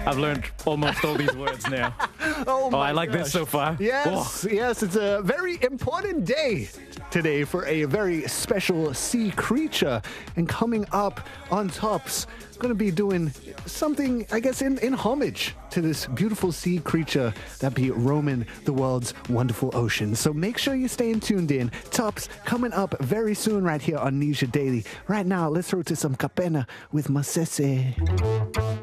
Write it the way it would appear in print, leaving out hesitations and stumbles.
I've learned almost all these words now. Oh, my I like this so far. Yes, yes, it's a very important day today for a very special sea creature. And coming up on Tops, going to be doing something, I guess, in homage to this beautiful sea creature that be roaming the world's wonderful ocean. So make sure you're staying tuned in. Tops coming up very soon right here on Nisha Daily. Right now, let's throw to some Capena with Masese.